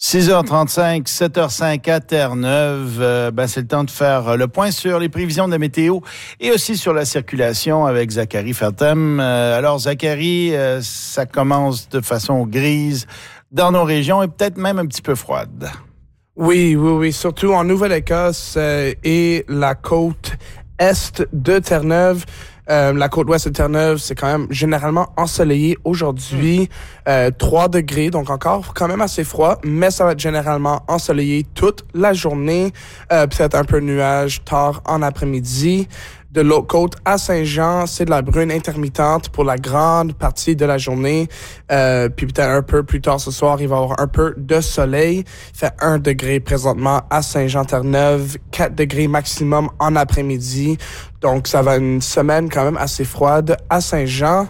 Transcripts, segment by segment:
6h35, 7h05 à Terre-Neuve. C'est le temps de faire le point sur les prévisions de la météo et aussi sur la circulation avec Zachary Fertem. Alors, Zachary, ça commence de façon grise dans nos régions et peut-être même un petit peu froide. Oui. Surtout en Nouvelle-Écosse et la côte est de Terre-Neuve. La côte ouest de Terre-Neuve, c'est quand même généralement ensoleillé aujourd'hui. 3 degrés, donc encore quand même assez froid, mais ça va être généralement ensoleillé toute la journée. Peut-être un peu de nuages tard en après-midi. De l'autre côte à Saint-Jean, c'est de la bruine intermittente pour la grande partie de la journée. Puis peut-être un peu plus tard ce soir, il va y avoir un peu de soleil. Il fait 1 degré présentement à Saint-Jean-Terre-Neuve, 4 degrés maximum en après-midi. Donc ça va être une semaine quand même assez froide à Saint-Jean.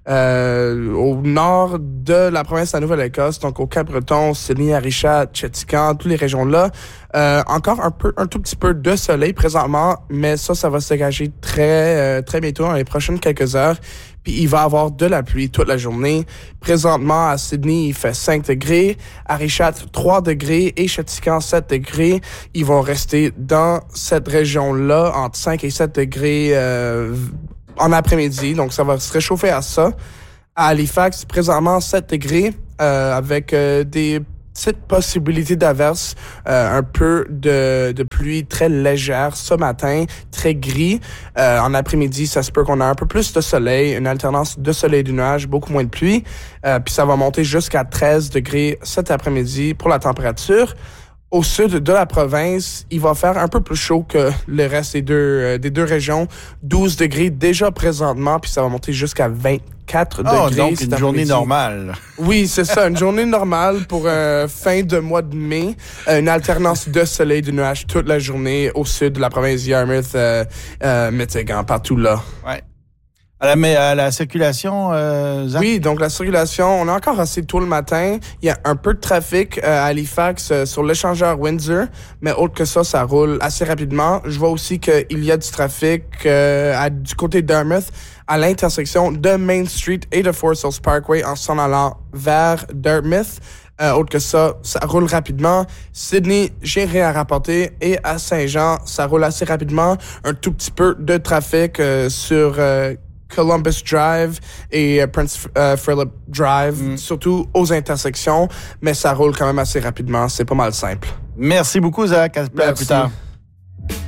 Au nord de la province de la Nouvelle-Écosse, donc au Cap-Breton, Sydney, Arichat, Chettican, toutes les régions-là. Encore un tout petit peu de soleil présentement, mais ça va se dégager très bientôt dans les prochaines quelques heures. Puis il va y avoir de la pluie toute la journée. Présentement, à Sydney, il fait 5 degrés. Arichat, 3 degrés. Et Chettican, 7 degrés. Ils vont rester dans cette région-là entre 5 et 7 degrés en après-midi, donc ça va se réchauffer à ça. À Halifax, présentement 7 degrés, avec des petites possibilités d'averses, un peu de pluie très légère ce matin, très gris. En après-midi, ça se peut qu'on ait un peu plus de soleil, une alternance de soleil et de nuages, beaucoup moins de pluie. Puis ça va monter jusqu'à 13 degrés cet après-midi pour la température. Au sud de la province, il va faire un peu plus chaud que le reste des deux régions. 12 degrés déjà présentement, puis ça va monter jusqu'à 24 degrés. Donc une journée normale. Oui, c'est ça, une journée normale pour fin de mois de mai. Une alternance de soleil et de nuages toute la journée au sud de la province de Yarmouth, Métégan, partout là. Ouais. Mais à la circulation, Zach? Oui, donc la circulation, on est encore assez tôt le matin. Il y a un peu de trafic à Halifax sur l'échangeur Windsor, mais autre que ça roule assez rapidement. Je vois aussi qu'il y a du trafic du côté de Dartmouth à l'intersection de Main Street et de Forest Hills Parkway en s'en allant vers Dartmouth. Autre que ça roule rapidement. Sydney, j'ai rien à rapporter. Et à Saint-Jean, ça roule assez rapidement. Un tout petit peu de trafic sur Columbus Drive et Prince Philip Drive, surtout aux intersections, mais ça roule quand même assez rapidement. C'est pas mal simple. Merci beaucoup, Zach. À plus tard.